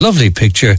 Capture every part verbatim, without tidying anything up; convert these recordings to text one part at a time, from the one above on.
Lovely picture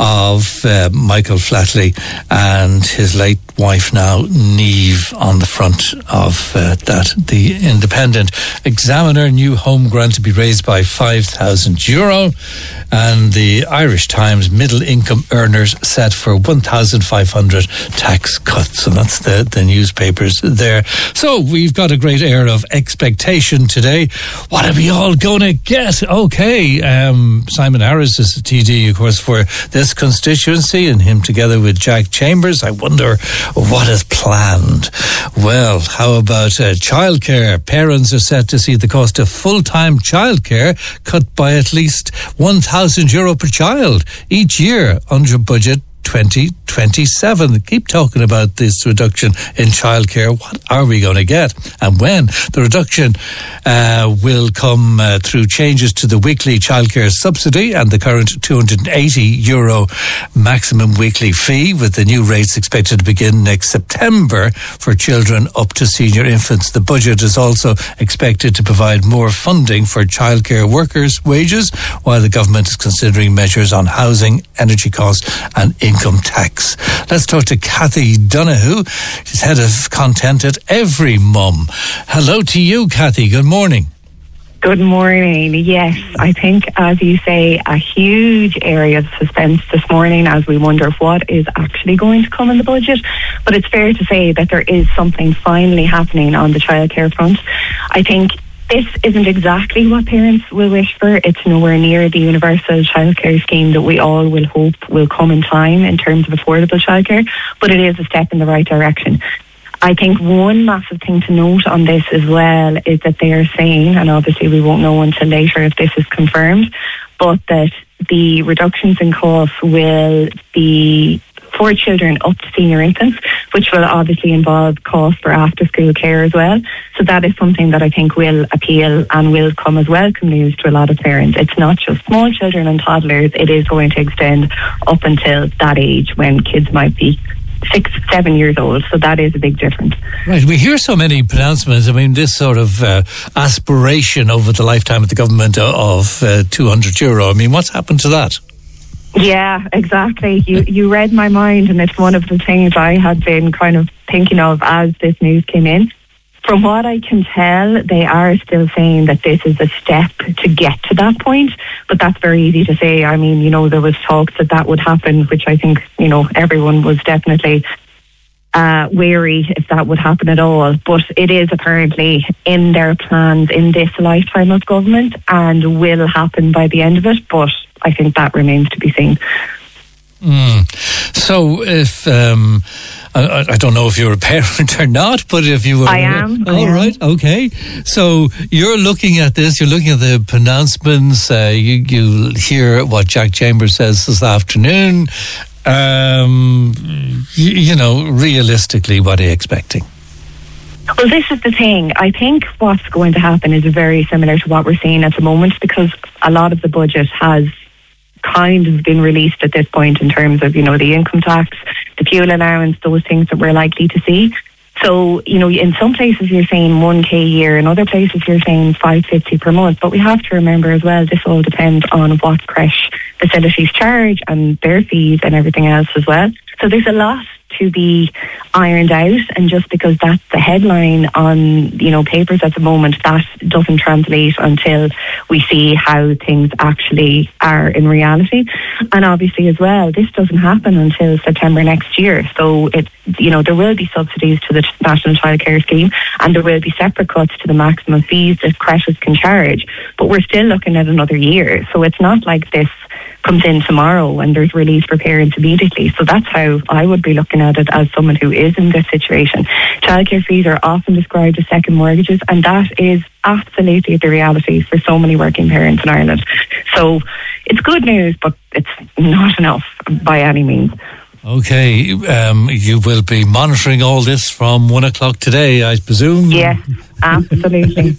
of uh, Michael Flatley and his late wife now, Niamh, on the front of uh, that. The Independent Examiner, new home grant to be raised by five thousand euro. And the Irish Times, middle income earners set for one thousand five hundred tax cuts. So that's the, the newspapers there. So we've got a great air of expectation today. What are we all going to get? Okay, um, Simon Harris is the T D, of course, for this constituency, and him together with Jack Chambers. I wonder what is planned. Well, how about uh, childcare? Parents are set to see the cost of full-time childcare cut by at least one thousand euro per child each year under budget twenty twenty-seven. Keep talking about this reduction in childcare. What are we going to get, and when? The reduction uh, will come uh, through changes to the weekly childcare subsidy and the current two hundred eighty euro maximum weekly fee, with the new rates expected to begin next September for children up to senior infants. The budget is also expected to provide more funding for childcare workers' wages, while the government is considering measures on housing, energy costs and income tax. Let's talk to Kathy Donoghue. She's head of content at Every Mum. Hello to you, Kathy. Good morning. Good morning. Yes, I think, as you say, a huge area of suspense this morning as we wonder what is actually going to come in the budget. But it's fair to say that there is something finally happening on the childcare front. I think this isn't exactly what parents will wish for. It's nowhere near the universal childcare scheme that we all will hope will come in time in terms of affordable childcare, but it is a step in the right direction. I think one massive thing to note on this as well is that they are saying, and obviously we won't know until later if this is confirmed, but that the reductions in costs will be for children up to senior infants, which will obviously involve costs for after-school care as well. So that is something that I think will appeal and will come as welcome news to a lot of parents. It's not just small children and toddlers, it is going to extend up until that age when kids might be six, seven years old. So that is a big difference. Right. We hear so many pronouncements. I mean, this sort of uh, aspiration over the lifetime of the government of uh, two hundred euro. I mean, what's happened to that? Yeah, exactly. You you read my mind, and it's one of the things I had been kind of thinking of as this news came in. From what I can tell, they are still saying that this is a step to get to that point, but that's very easy to say. I mean, you know, there was talks that that would happen, which I think, you know, everyone was definitely uh, wary if that would happen at all. But it is apparently in their plans in this lifetime of government and will happen by the end of it, but I think that remains to be seen. Mm. So if um, I, I don't know if you're a parent or not, but if you were, I am. All I right, am. okay. So you're looking at this. You're looking at the pronouncements. Uh, you you hear what Jack Chambers says this afternoon. Um, you, you know, realistically, what are you expecting? Well, this is the thing. I think what's going to happen is very similar to what we're seeing at the moment, because a lot of the budget has kind of been released at this point in terms of, you know, the income tax, the fuel allowance, those things that we're likely to see. So, you know, in some places you're saying one K a year, in other places you're saying five fifty per month. But we have to remember as well, this all depends on what creche facilities charge and their fees and everything else as well. So there's a lot to be ironed out, and just because that's the headline on, you know, papers at the moment, that doesn't translate until we see how things actually are in reality. And obviously as well, this doesn't happen until September next year. So it, you know, there will be subsidies to the National Childcare Scheme, and there will be separate cuts to the maximum fees that creches can charge. But we're still looking at another year. So it's not like this comes in tomorrow and there's relief for parents immediately. So that's how I would be looking at it as someone who is in this situation. Childcare fees are often described as second mortgages, and that is absolutely the reality for so many working parents in Ireland. So it's good news, but it's not enough by any means. Okay, um, you will be monitoring all this from one o'clock today, I presume. Yes, Absolutely.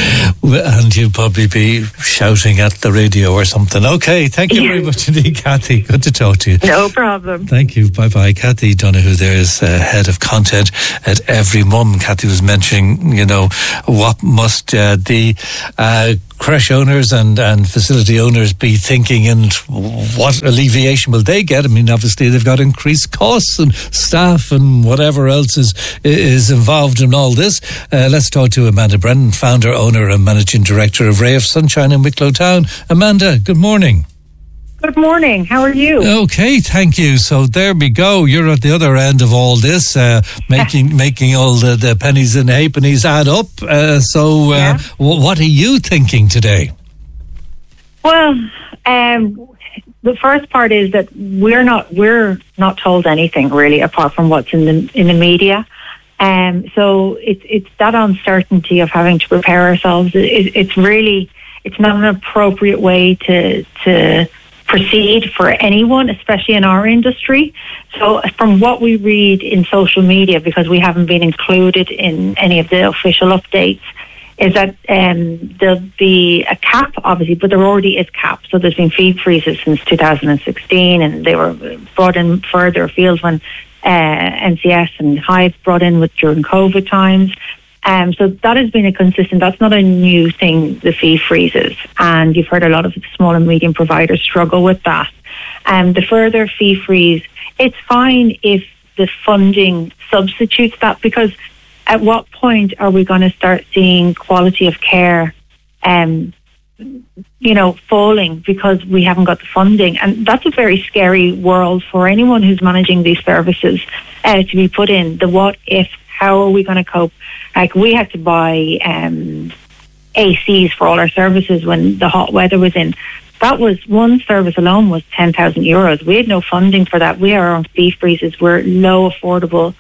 And you'll probably be shouting at the radio or something. Okay, thank you very much indeed, Kathy. Good to talk to you. No problem. Thank you. Bye-bye. Kathy Donoghue there is uh, head of content at Every Mum. Kathy was mentioning, you know, what must uh, the uh, creche owners and, and facility owners be thinking, and what alleviation will they get? I mean, obviously they've got increased costs and staff and whatever else is is involved in all this. Uh, let's talk to Amanda Brennan, founder, owner and managing director of Ray of Sunshine in Wicklow Town. Amanda, good morning. Good morning. How are you? Okay, thank you. So there we go. You're at the other end of all this, uh, making making all the, the pennies and halfpennies add up. Uh, so uh, yeah. w- what are you thinking today? Well, um, the first part is that we're not we're not told anything really, apart from what's in the in the media. Um, so it's it's that uncertainty of having to prepare ourselves. It, it's really it's not an appropriate way to to. proceed for anyone, especially in our industry. So from what we read in social media, because we haven't been included in any of the official updates, is that um, there'll be a cap, obviously, but there already is cap. So there's been feed freezes since two thousand sixteen, and they were brought in further afield when uh, N C S and Hive brought in with during COVID times. Um, so that has been a consistent, that's not a new thing, the fee freezes. And you've heard a lot of the small and medium providers struggle with that. Um, the further fee freeze, it's fine if the funding substitutes that, because at what point are we going to start seeing quality of care, um, you know, falling because we haven't got the funding? And that's a very scary world for anyone who's managing these services uh, to be put in. The what if, how are we going to cope? Like, we had to buy um, A Cs for all our services when the hot weather was in. That was, one service alone was ten thousand euros. We had no funding for that. We are on fee freezes. We're low affordable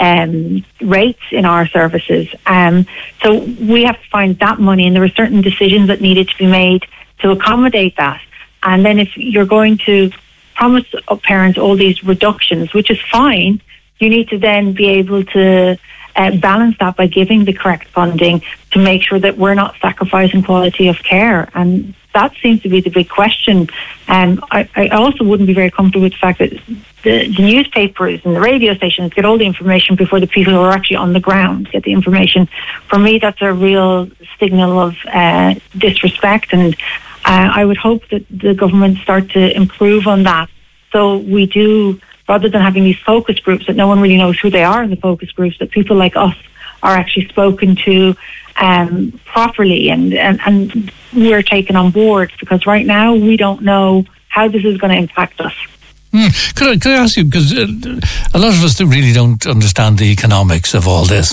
um, rates in our services. Um, so we have to find that money, and there were certain decisions that needed to be made to accommodate that. And then if you're going to promise parents all these reductions, which is fine, you need to then be able to uh, balance that by giving the correct funding to make sure that we're not sacrificing quality of care. And that seems to be the big question. Um, I, I also wouldn't be very comfortable with the fact that the, the newspapers and the radio stations get all the information before the people who are actually on the ground get the information. For me, that's a real signal of uh, disrespect, and uh, I would hope that the government start to improve on that. So we do, rather than having these focus groups that no one really knows who they are in the focus groups, that people like us are actually spoken to um, properly, and, and, and we're taken on board, because right now we don't know how this is going to impact us. Mm. Could I, could I ask you, because uh, a lot of us really don't understand the economics of all this.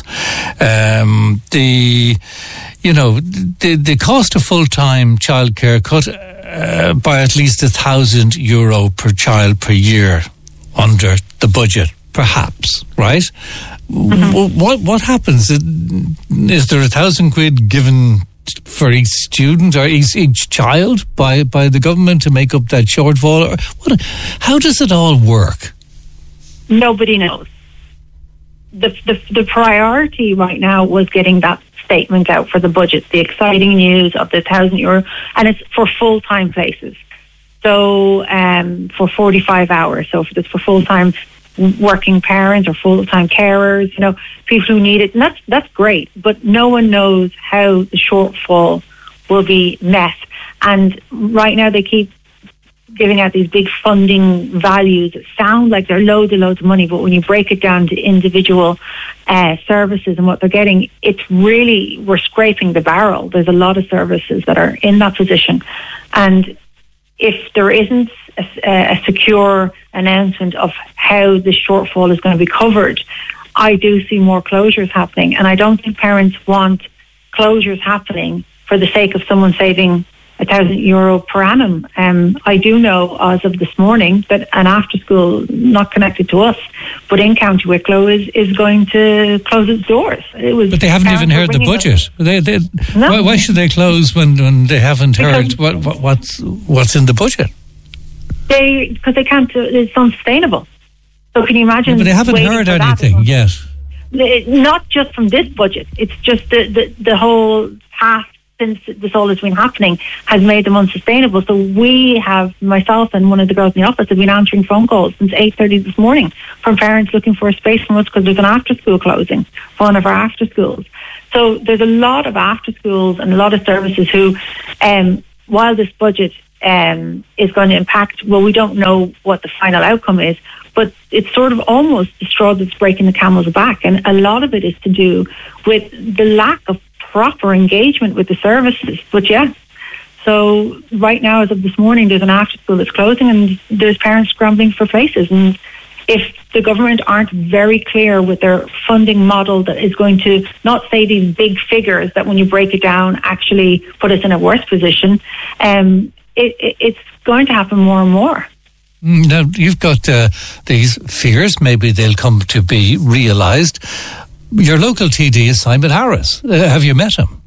Um, the, you know, the, the cost of full-time childcare cut uh, by at least a thousand euro per child per year under the budget, perhaps, right? Mm-hmm. What what happens? Is there a thousand quid given for each student or each, each child by, by the government to make up that shortfall? Or what? How does it all work? Nobody knows. The, the the priority right now was getting that statement out for the budget, the exciting news of the thousand euro, and it's for full-time places. So um, for forty-five hours. So if it's for full-time working parents or full-time carers, you know, people who need it, and that's that's great. But no one knows how the shortfall will be met. And right now they keep giving out these big funding values that sound like they're loads and loads of money, but when you break it down to individual uh, services and what they're getting, it's really, we're scraping the barrel. There's a lot of services that are in that position. And if there isn't a, a secure announcement of how the shortfall is going to be covered, I do see more closures happening. And I don't think parents want closures happening for the sake of someone saving a thousand euro per annum. Um, I do know, as of this morning, that an after school not connected to us, but in County Wicklow, is, is going to close its doors. It was, but they haven't even heard the budget. They, they, no. why, why should they close when, when they haven't because heard what, what, what's what's in the budget? They because they can't. It's unsustainable. So can you imagine? Yeah, but they haven't heard anything yet. not just from this budget. It's just the, the, the whole past since this all has been happening has made them unsustainable. So we have, myself and one of the girls in the office have been answering phone calls since eight thirty this morning from parents looking for a space from us because there's an after school closing for one of our after schools. So there's a lot of after schools and a lot of services who, um, while this budget um, is going to impact, well, we don't know what the final outcome is, but it's sort of almost the straw that's breaking the camel's back. And a lot of it is to do with the lack of proper engagement with the services. But yeah, so right now, as of this morning, there's an after school that's closing and there's parents scrambling for places. And if the government aren't very clear with their funding model that is going to not say these big figures that when you break it down actually put us in a worse position, um, it, it, it's going to happen more and more. Now, you've got uh, these fears, maybe they'll come to be realised. Your local T D is Simon Harris. Uh, have you met him?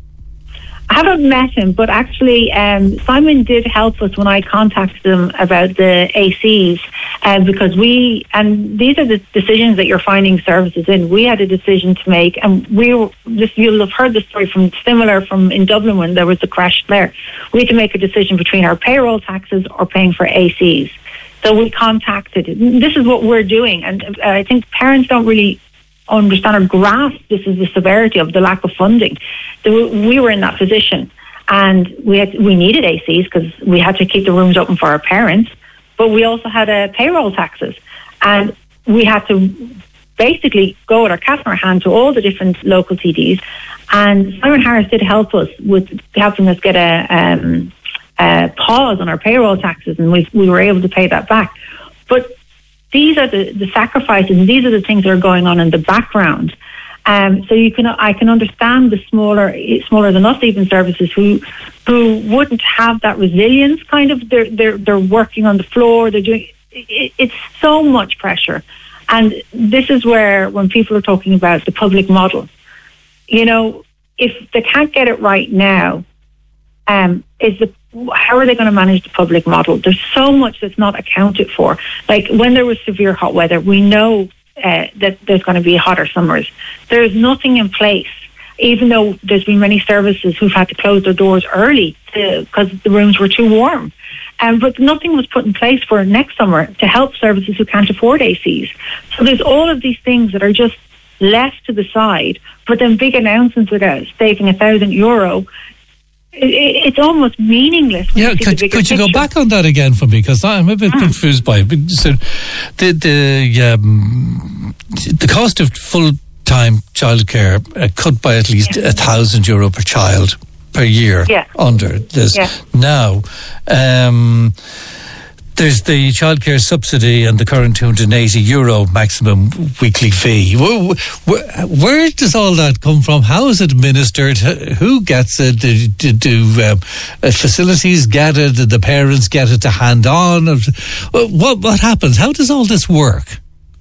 I haven't met him, but actually um, Simon did help us when I contacted him about the A Cs uh, because we, and these are the decisions that you're finding services in. We had a decision to make, and we were, just, you'll have heard the story from similar from in Dublin when there was the crash there. We had to make a decision between our payroll taxes or paying for A Cs. So we contacted, this is what we're doing, and uh, I think parents don't really understand or grasp this is the severity of the lack of funding. We were in that position and we had, we needed A Cs because we had to keep the rooms open for our parents, but we also had uh, payroll taxes, and we had to basically go with our cat in our hand to all the different local T Ds. And Simon Harris did help us with helping us get a, um, a pause on our payroll taxes, and we, we were able to pay that back. But these are the, the sacrifices, and these are the things that are going on in the background. Um, so you can, I can understand the smaller, smaller than us even services who, who wouldn't have that resilience. Kind of, they're they're they're working on the floor. They're doing. It, it's so much pressure, and this is where when people are talking about the public model, you know, if they can't get it right now, um, is the how are they going to manage the public model? There's so much that's not accounted for. Like when there was severe hot weather, we know uh, that there's going to be hotter summers. There's nothing in place, even though there's been many services who've had to close their doors early because the rooms were too warm. Um, but nothing was put in place for next summer to help services who can't afford A Cs. So there's all of these things that are just left to the side, but then big announcements about saving a thousand euro. It's almost meaningless. Yeah, could, could you go back on that again for me? Because I'm a bit mm. confused by it. So the the um, the cost of full time childcare uh, cut by at least a yeah. thousand euro per child per year. Yeah. Under this yeah. now. Um, There's the childcare subsidy and the current two hundred eighty euro maximum weekly fee. Where, where, where does all that come from? How is it administered? Who gets it? Do, do, do um, facilities get it? Do the parents get it to hand on? What, what happens? How does all this work?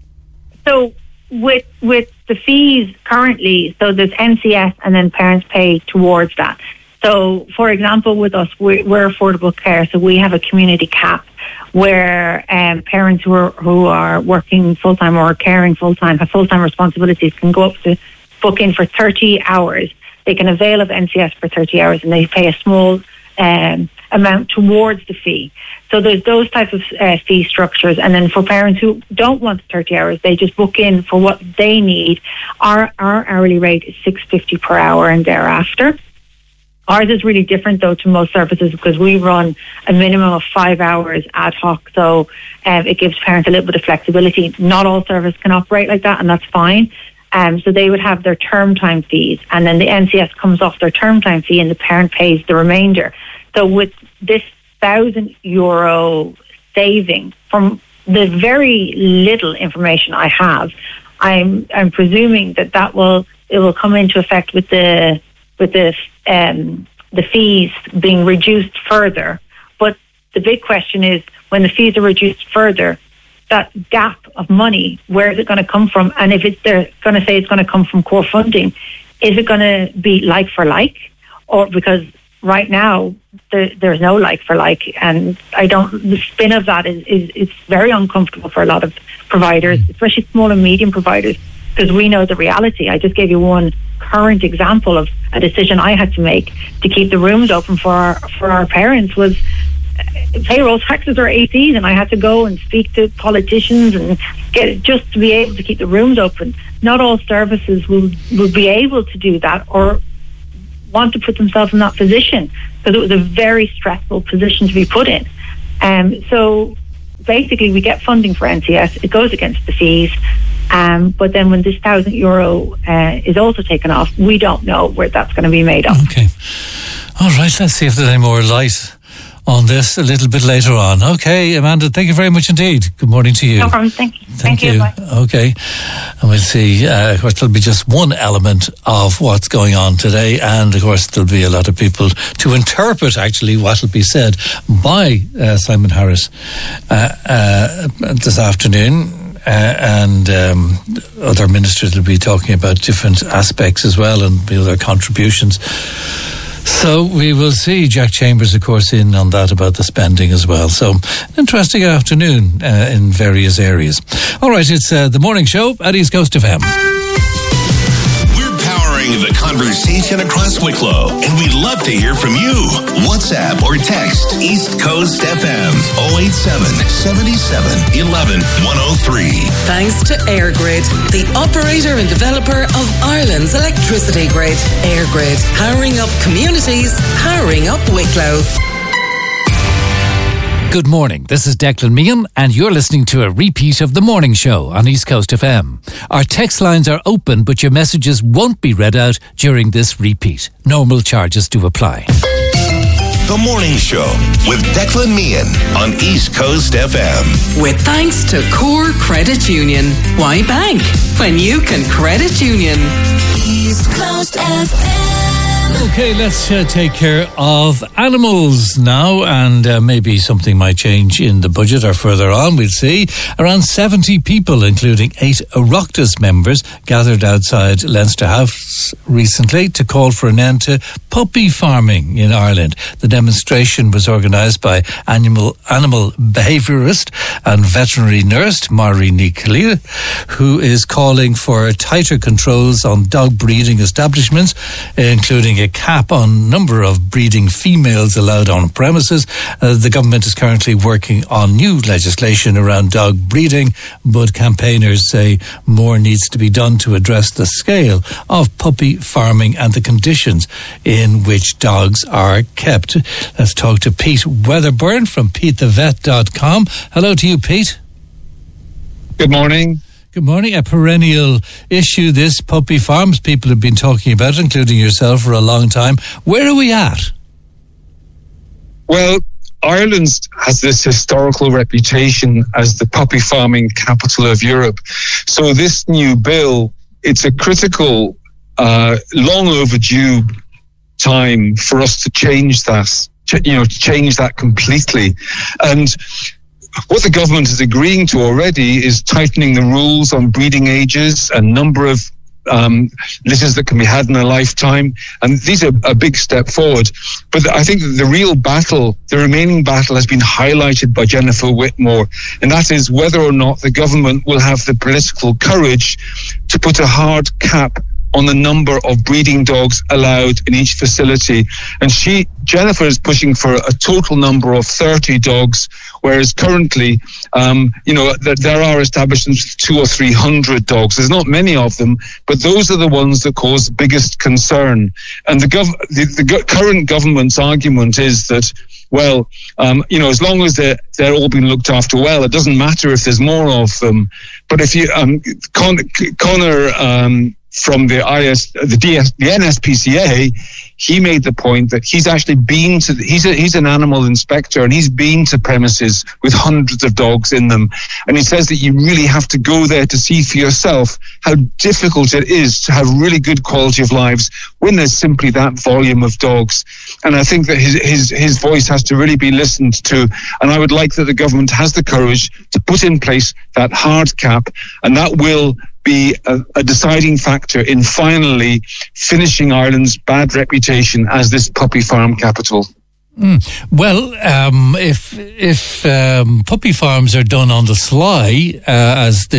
So with with the fees currently, so there's N C S and then parents pay towards that. So, for example, with us, we're, we're affordable care, so we have a community cap where um, parents who are, who are working full-time or caring full-time, have full-time responsibilities, can go up to book in for thirty hours. They can avail of N C S for thirty hours and they pay a small um, amount towards the fee. So there's those types of uh, fee structures. And then for parents who don't want the thirty hours, they just book in for what they need. Our, our hourly rate is six fifty per hour and thereafter. Ours is really different, though, to most services because we run a minimum of five hours ad hoc. So um, it gives parents a little bit of flexibility. Not all services can operate like that, and that's fine. Um, so they would have their term time fees, and then the N C S comes off their term time fee, and the parent pays the remainder. So with this thousand euro saving, from the very little information I have, I'm I'm presuming that that will it will come into effect with the. with the um, the fees being reduced further. But the big question is, when the fees are reduced further, that gap of money, where is it going to come from? And if it's, they're going to say it's going to come from core funding, is it going to be like for like? Or because right now, there, there's no like for like. And I don't, the spin of that is, is, is very uncomfortable for a lot of providers, especially small and medium providers. because we know the reality. I just gave you one current example of a decision I had to make to keep the rooms open for our, for our parents was payroll taxes or A Cs, and I had to go and speak to politicians and get just to be able to keep the rooms open. Not all services will will be able to do that or want to put themselves in that position, because it was a very stressful position to be put in. Um, so basically we get funding for N C S, it goes against the fees, um, but then when this thousand euro uh, is also taken off, we don't know where that's going to be made up. Okay. All right, let's see if there's any more light on this a little bit later on. Okay, Amanda, thank you very much indeed. Good morning to you. No problem, thank you. Thank, thank you. you. Bye. Okay, and we'll see. Uh, of course, there'll be just one element of what's going on today, and of course, there'll be a lot of people to interpret actually what will be said by uh, Simon Harris uh, uh, this afternoon. Uh, and um, other ministers will be talking about different aspects as well and the other contributions. So we will see. Jack Chambers, of course, in on that about the spending as well. So interesting afternoon uh, in various areas. All right, it's uh, the morning show at East Coast F M. We're powering the conversation across Wicklow, and we'd love to hear from you. WhatsApp or text East Coast F M oh eight seven, seven seven, one one, one oh three. Thanks to EirGrid, the operator and developer of Ireland's electricity grid. EirGrid, powering up communities, powering up Wicklow. Good morning, this is Declan Meehan and you're listening to a repeat of The Morning Show on East Coast F M. Our text lines are open, but your messages won't be read out during this repeat. Normal charges do apply. The Morning Show with Declan Meehan on East Coast F M. With thanks to Core Credit Union. Why bank when you can credit union? East Coast F M. Okay, let's uh, take care of animals now, and uh, maybe something might change in the budget or further on, we'll see. Around seventy people, including eight Oireachtas members, gathered outside Leinster House recently to call for an end to puppy farming in Ireland. The demonstration was organised by animal animal behaviourist and veterinary nurse Marie Nicolia, who is calling for tighter controls on dog breeding establishments, including a cap on number of breeding females allowed on premises. Uh, the government is currently working on new legislation around dog breeding, but campaigners say more needs to be done to address the scale of puppy farming and the conditions in which dogs are kept. Let's talk to Pete Weatherburn from pete the vet dot com. Hello to you, Pete. Good morning. Good morning. A perennial issue, this puppy farms. People have been talking about it, including yourself, for a long time. Where are we at? Well, Ireland has this historical reputation as the puppy farming capital of Europe. So this new bill, it's a critical, uh, long overdue time for us to change that, you know, to change that completely. And what the government is agreeing to already is tightening the rules on breeding ages and number of um, litters that can be had in a lifetime. And these are a big step forward. But I think the real battle, the remaining battle, has been highlighted by Jennifer Whitmore. And that is whether or not the government will have the political courage to put a hard cap on the number of breeding dogs allowed in each facility. And she, Jennifer, is pushing for a total number of thirty dogs, whereas currently, um, you know, th- there are establishments with two or three hundred dogs. There's not many of them, but those are the ones that cause the biggest concern. And the, gov- the, the go- current government's argument is that, well, um, you know, as long as they're, they're all being looked after well, it doesn't matter if there's more of them. But if you, um, Con- Connor, um, from the I S, the D S, the N S P C A, he made the point that he's actually been to, the, he's a, he's an animal inspector, and he's been to premises with hundreds of dogs in them. And he says that you really have to go there to see for yourself how difficult it is to have really good quality of lives when there's simply that volume of dogs. And I think that his, his, his voice has to really be listened to. And I would like that the government has the courage to put in place that hard cap, and that will be a, a deciding factor in finally finishing Ireland's bad reputation as this puppy farm capital. Mm. Well, um, if if um, puppy farms are done on the sly, uh, as the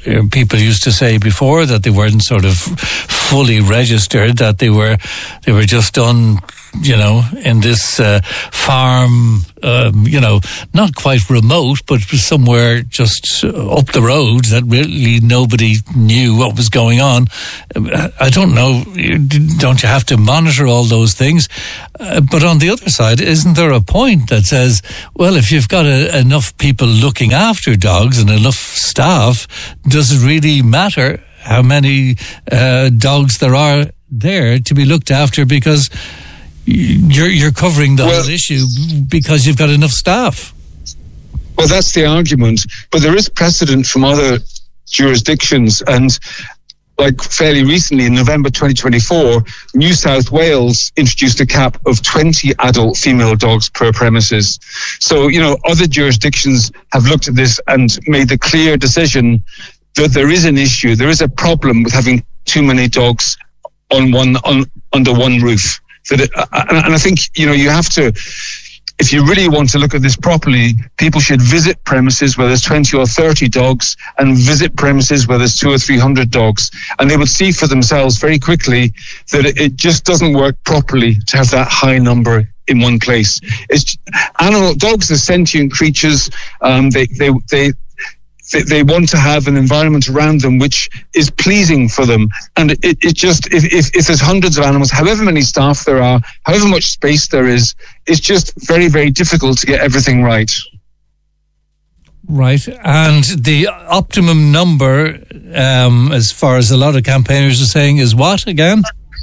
uh, people used to say before that they weren't sort of fully registered, that they were they were just done, you know, in this uh, farm, um, you know, not quite remote, but somewhere just up the road that really nobody knew what was going on. I don't know, don't you have to monitor all those things? Uh, but on the other side, isn't there a point that says, well, if you've got a, enough people looking after dogs and enough staff, does it really matter how many uh, dogs there are there to be looked after, because you're you're covering the well, whole issue because you've got enough staff? Well, that's the argument, but there is precedent from other jurisdictions, and like fairly recently in November twenty twenty-four, New South Wales introduced a cap of twenty adult female dogs per premises. So, you know, other jurisdictions have looked at this and made the clear decision that there is an issue, there is a problem with having too many dogs on one on under one roof. That it, and I think, you know, you have to, if you really want to look at this properly, people should visit premises where there's twenty or thirty dogs and visit premises where there's two or three hundred dogs. And they would see for themselves very quickly that it just doesn't work properly to have that high number in one place. It's animal dogs are sentient creatures. Um, they, they, they, They, they want to have an environment around them which is pleasing for them. And it, it just, if, if, if there's hundreds of animals, however many staff there are, however much space there is, it's just very, very difficult to get everything right. Right. And the optimum number, um, as far as a lot of campaigners are saying, is what again?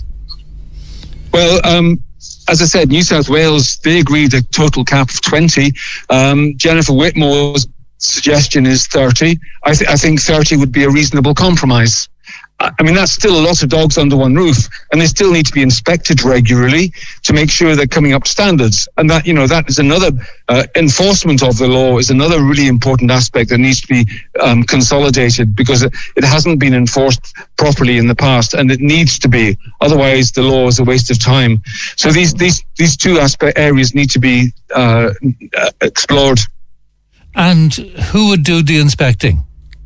Well, um, as I said, New South Wales, they agreed a total cap of twenty. Um, Jennifer Whitmore's suggestion is thirty. I, th- I think thirty would be a reasonable compromise. I mean, that's still a lot of dogs under one roof, and they still need to be inspected regularly to make sure they're coming up to standards. And that, you know, that is another uh, enforcement of the law is another really important aspect that needs to be um, consolidated, because it, it hasn't been enforced properly in the past, and it needs to be. Otherwise, the law is a waste of time. So these these these two aspect areas need to be uh, explored. And who would do the inspecting?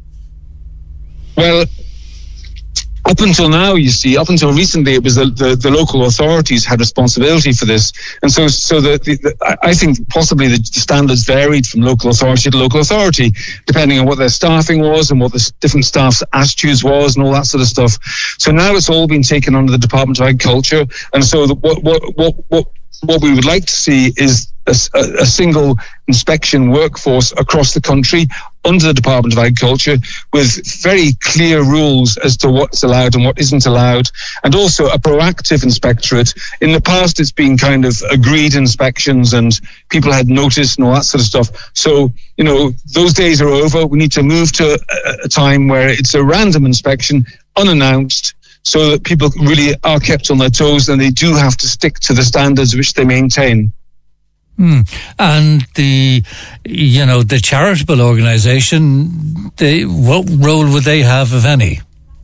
Well, up until now, you see, up until recently, it was the, the, the local authorities had responsibility for this. And so so the, the, the, I think possibly the standards varied from local authority to local authority, depending on what their staffing was and what the different staff's attitudes was and all that sort of stuff. So now it's all been taken under the Department of Agriculture. And so the, what, what, what, what, what we would like to see is a, a single inspection workforce across the country under the Department of Agriculture, with very clear rules as to what's allowed and what isn't allowed, and also a proactive inspectorate. In the past, it's been kind of agreed inspections and people had notice and all that sort of stuff. So, you know, those days are over. We need to move to a, a time where it's a random inspection, unannounced, so that people really are kept on their toes and they do have to stick to the standards which they maintain. Hmm. And the, you know, the charitable organisation, they, what role would they have, if any?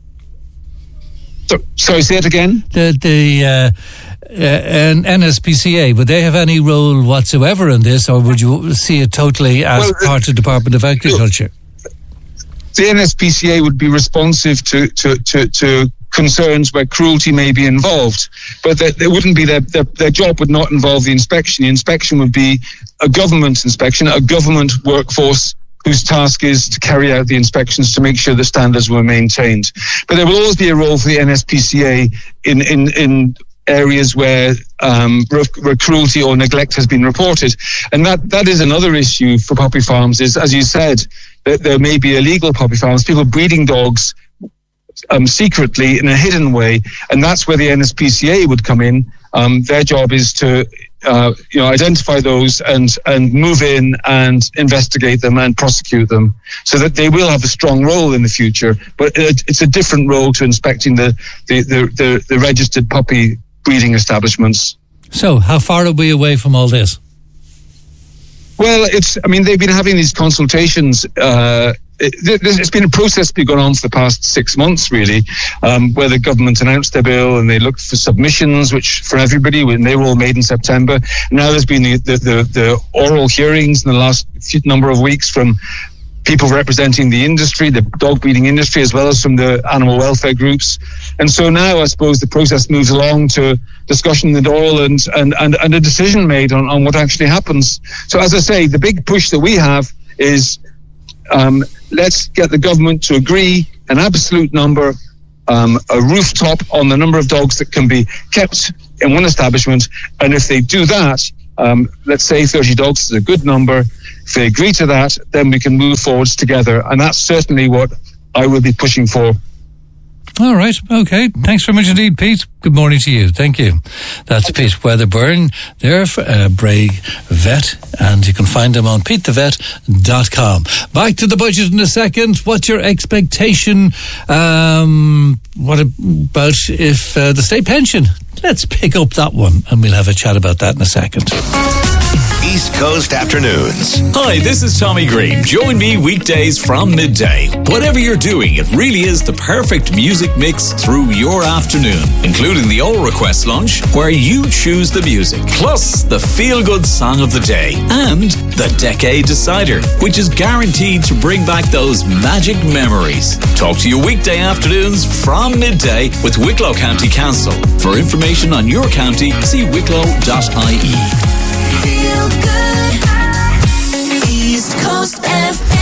So, sorry, say it again? The, the uh, uh, N S P C A, would they have any role whatsoever in this, or would you see it totally as well, part of the Department of Agriculture? The N S P C A would be responsive to, to, to, to concerns where cruelty may be involved, but that there wouldn't be their, their their job would not involve the inspection. The inspection would be a government inspection, a government workforce whose task is to carry out the inspections to make sure the standards were maintained. But there will always be a role for the N S P C A in in in areas where um, where cruelty or neglect has been reported, and that that is another issue for puppy farms. Is, as you said, that there may be illegal puppy farms, people breeding dogs Um, secretly in a hidden way, and that's where the N S P C A would come in. Um, their job is to, uh, you know, identify those and and move in and investigate them and prosecute them, so that they will have a strong role in the future. But it, it's a different role to inspecting the the, the the the registered puppy breeding establishments. So, how far are we away from all this? Well, it's. I mean, they've been having these consultations. Uh, it, it's been a process that's been going on for the past six months, really, um, where the government announced their bill and they looked for submissions, which for everybody, and they were all made in September. Now there's been the the, the, the oral hearings in the last few number of weeks from people representing the industry, the dog breeding industry, as well as from the animal welfare groups. And so now I suppose the process moves along to discussion in the Dáil and, and, and, and a decision made on, on what actually happens. So as I say, the big push that we have is um, let's get the government to agree an absolute number, um, a rooftop on the number of dogs that can be kept in one establishment. And if they do that, um, let's say thirty dogs is a good number. If they agree to that, then we can move forwards together. And that's certainly what I will be pushing for. All right. Okay. Thanks very much indeed, Pete. Good morning to you. Thank you. That's Pete Weatherburn there for uh, Bray Vet, and you can find him on pete the vet dot com. Back to the budget in a second. What's your expectation? Um, what about if uh, the state pension? Let's pick up that one, and we'll have a chat about that in a second. East Coast Afternoons. Hi, this is Tommy Green. Join me weekdays from midday. Whatever you're doing, it really is the perfect music mix through your afternoon, including the All Request Lunch, where you choose the music, plus the feel-good song of the day, and the Decade Decider, which is guaranteed to bring back those magic memories. Talk to you weekday afternoons from midday with Wicklow County Council. For information on your county, see wicklow dot I E. Feel good. East Coast F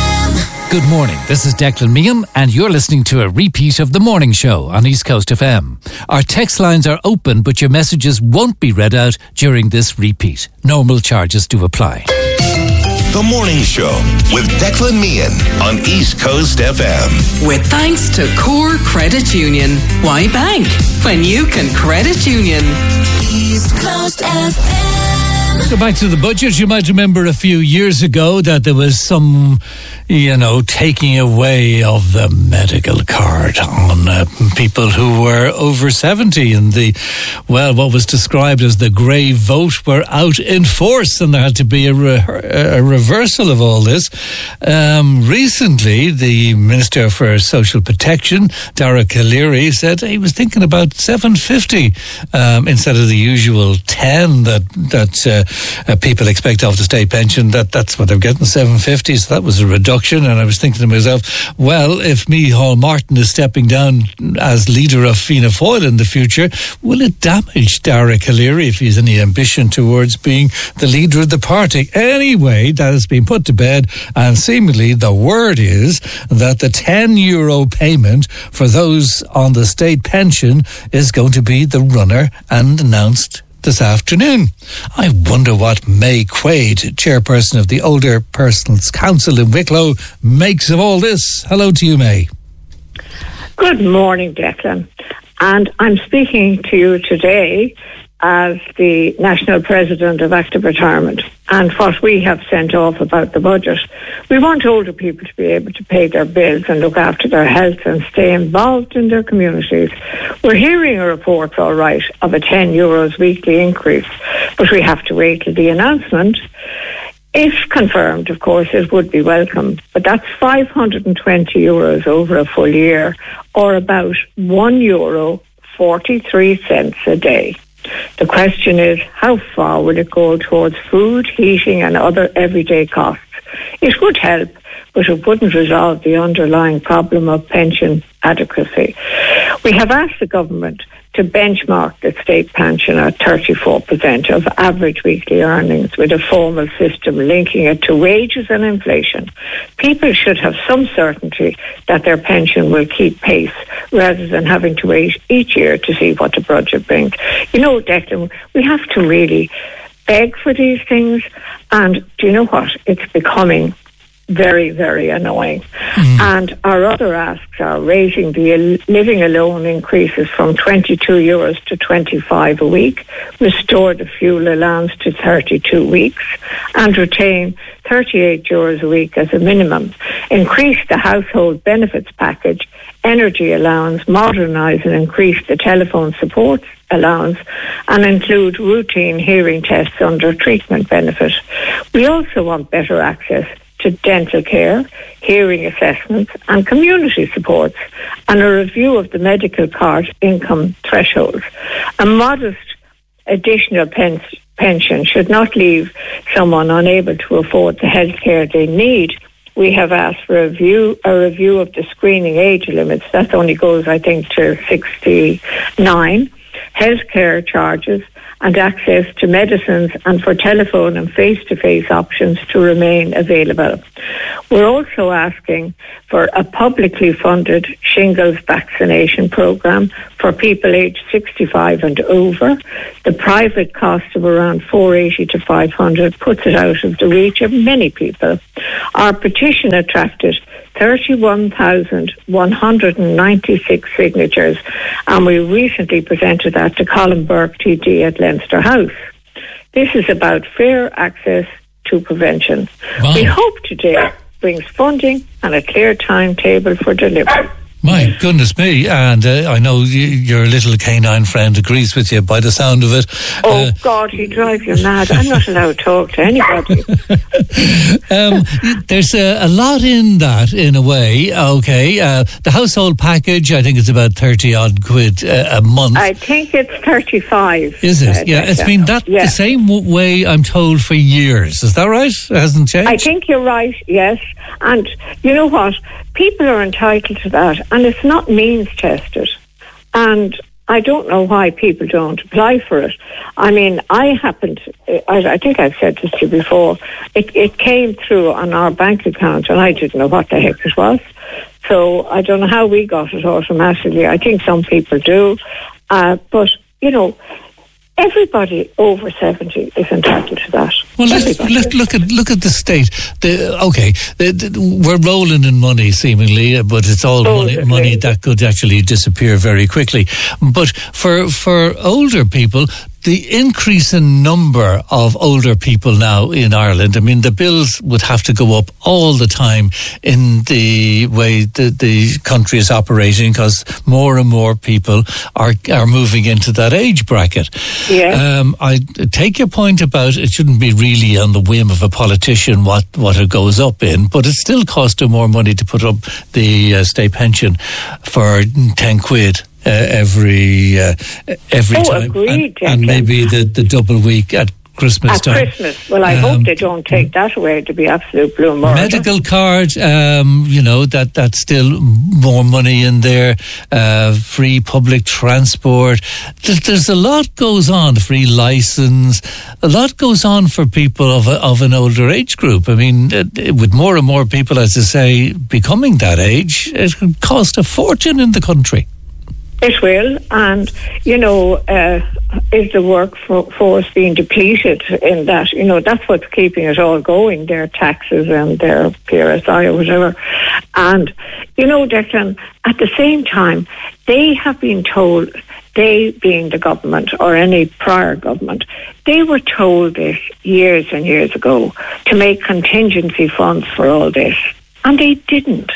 M. Good morning, this is Declan Meehan, and you're listening to a repeat of The Morning Show on East Coast F M. Our text lines are open, but your messages won't be read out during this repeat. Normal charges do apply. The Morning Show with Declan Meehan on East Coast F M. With thanks to Core Credit Union. Why bank when you can credit union? East Coast F M. Go back to the budget. You might remember a few years ago that there was some, you know, taking away of the medical card on uh, people who were over seventy, and the, well, what was described as the grey vote were out in force, and there had to be a, re- a reversal of all this. Um, recently, the Minister for Social Protection, Dara Calleary, said he was thinking about seven fifty um, instead of the usual ten that that uh, uh, people expect of the state pension. That that's what they're getting, seven fifty. So that was a reduction. And I was thinking to myself, well, if Micheál Martin is stepping down as leader of Fianna Fáil in the future, will it damage Dara Calleary if he's any ambition towards being the leader of the party? Anyway, that has been put to bed, and seemingly the word is that the ten euro payment for those on the state pension is going to be the runner, and announced this afternoon. I wonder what May Quaid, chairperson of the Older Persons Council in Wicklow, makes of all this. Hello to you, May. Good morning, Declan. And I'm speaking to you today as the National President of Active Retirement. And what we have sent off about the budget, we want older people to be able to pay their bills and look after their health and stay involved in their communities. We're hearing a report, all right, of a ten euros weekly increase, but we have to wait till the announcement. If confirmed, of course, it would be welcome, but that's five hundred twenty euros over a full year, or about one euro forty-three cents a day. The question is, how far will it go towards food, heating and other everyday costs? It would help, but it wouldn't resolve the underlying problem of pension adequacy. We have asked the government to benchmark the state pension at thirty-four percent of average weekly earnings with a formal system linking it to wages and inflation. People should have some certainty that their pension will keep pace rather than having to wait each year to see what the budget brings. You know, Declan, we have to really beg for these things, and do you know what? It's becoming very, very annoying. Mm. And our other asks are raising the living alone increases from twenty-two euros to twenty-five a week, restore the fuel allowance to thirty-two weeks, and retain thirty-eight euros a week as a minimum, increase the household benefits package, energy allowance, modernise and increase the telephone support allowance, and include routine hearing tests under treatment benefit. We also want better access to dental care, hearing assessments and community supports, and a review of the medical card income thresholds. A modest additional pen- pension should not leave someone unable to afford the health care they need we have asked for a review, a review of the screening age limits. That only goes, I think, to sixty-nine. Healthcare charges and access to medicines and for telephone and face-to-face options to remain available. We're also asking for a publicly funded shingles vaccination programme for people aged sixty-five and over. The private cost of around four hundred eighty to five hundred puts it out of the reach of many people. Our petition attracted thirty-one thousand one hundred ninety-six signatures, and we recently presented that to Colin Burke T D at Leinster House. This is about fair access to prevention. Wow. We hope today brings funding and a clear timetable for delivery. My goodness me, and uh, I know y- your little canine friend agrees with you by the sound of it. Oh, uh, God, he drives you mad. I'm not allowed to talk to anybody. um, there's a, a lot in that, in a way. Okay, uh, the household package, I think it's about thirty-odd quid uh, a month. I think it's thirty-five. Is it? Uh, yeah, it's been that yeah. the same w- way, I'm told, for years. Is that right? It hasn't changed? I think you're right, yes. And you know what? People are entitled to that, and it's not means tested. And I don't know why people don't apply for it. I mean, I happened, I, I think I've said this to you before, it, it came through on our bank account, and I didn't know what the heck it was. So I don't know how we got it automatically. I think some people do. Uh, but, you know, everybody over seventy is entitled to that. Well, let's, let's look at look at the state. The, okay, the, the, we're rolling in money seemingly, but it's all oh, money, money that could actually disappear very quickly. But for for older people, the increase in number of older people now in Ireland, I mean, the bills would have to go up all the time in the way the, the country is operating, because more and more people are are moving into that age bracket. Yeah. Um, I take your point about it shouldn't be really on the whim of a politician what, what it goes up in, but it still costs them more money to put up the uh, state pension for ten quid. Uh, every uh, every oh, time, agreed, and, and maybe the, the double week at Christmas at time. Christmas. Well, I um, hope they don't take that away to be absolute blue murder. Medical card, um, you know, that that's still more money in there. Uh, free public transport. There's, there's a lot goes on. Free license. A lot goes on for people of a, of an older age group. I mean, uh, with more and more people, as I say, becoming that age, it could cost a fortune in the country. It will, and you know, uh, is the workforce being depleted in that? You know, that's what's keeping it all going, their taxes and their P R S I or whatever. And, you know, Declan, at the same time, they have been told, they being the government or any prior government, they were told this years and years ago to make contingency funds for all this, and they didn't.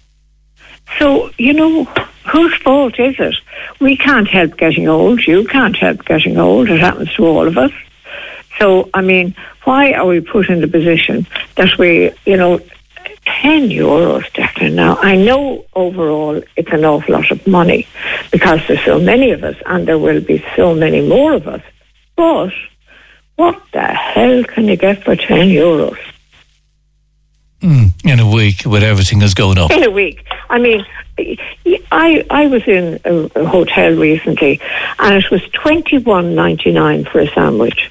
So, you know, whose fault is it? We can't help getting old. You can't help getting old. It happens to all of us. So, I mean, why are we put in the position that we, you know, ten euros, Declan. Now, I know overall it's an awful lot of money because there's so many of us and there will be so many more of us. But what the hell can you get for ten euros? Mm, in a week, with everything that's going up. In a week. I mean, I I was in a, a hotel recently, and it was twenty-one ninety-nine for a sandwich.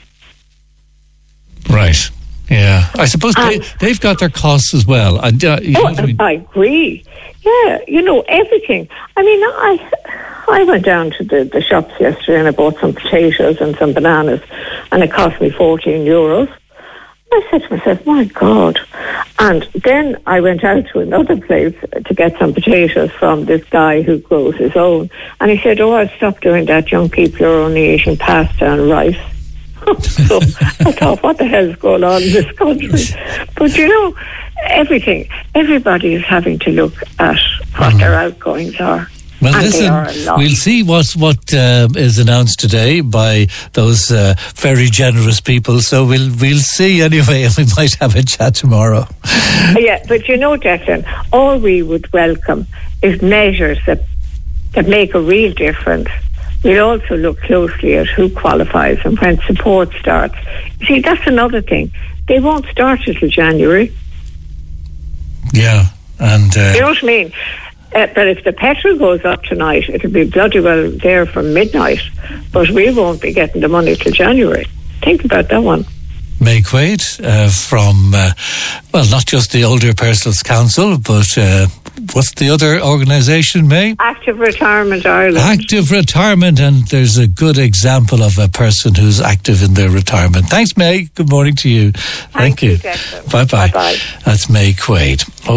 Right. Yeah. I suppose they, they've got their costs as well. I, uh, you oh, know what I mean? I agree. Yeah, you know, everything. I mean, I I went down to the, the shops yesterday and I bought some potatoes and some bananas, and it cost me fourteen euros. I said to myself, my God. And then I went out to another place to get some potatoes from this guy who grows his own. And he said, oh, I'll stop doing that. Young people are only eating pasta and rice. So I thought, what the hell is going on in this country? But, you know, everything, everybody is having to look at what mm. their outgoings are. Well, and listen, we'll see what what uh, is announced today by those uh, very generous people. So we'll we'll see anyway, and we might have a chat tomorrow. Yeah, but you know, Declan, all we would welcome is measures that that make a real difference. We'll also look closely at who qualifies and when support starts. See, that's another thing. They won't start until January. Yeah, and uh, you know what I mean. Uh, but if the petrol goes up tonight, it'll be bloody well there from midnight. But we won't be getting the money till January. Think about that one. May Quaid uh, from, uh, well, not just the Older Persons Council, but uh, what's the other organisation, May? Active Retirement Ireland. Active Retirement, and there's a good example of a person who's active in their retirement. Thanks, May. Good morning to you. Thank, Thank you. you. Bye-bye. Bye-bye. That's May Quaid.